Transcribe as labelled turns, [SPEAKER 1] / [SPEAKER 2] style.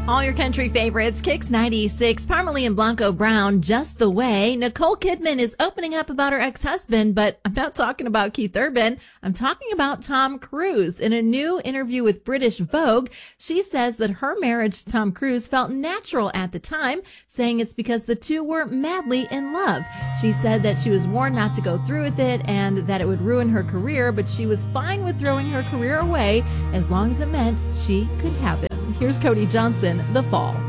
[SPEAKER 1] All your country favorites, Kicks 96, Parmalee and Blanco Brown, Just the Way. Nicole Kidman is opening up about her ex-husband, but I'm not talking about Keith Urban. I'm talking about Tom Cruise. In a new interview with British Vogue, she says that her marriage to Tom Cruise felt natural at the time, saying it's because the two were madly in love. She said that she was warned not to go through with it and that it would ruin her career, but she was fine with throwing her career away as long as it meant she could have it. Here's Cody Johnson, The Fall.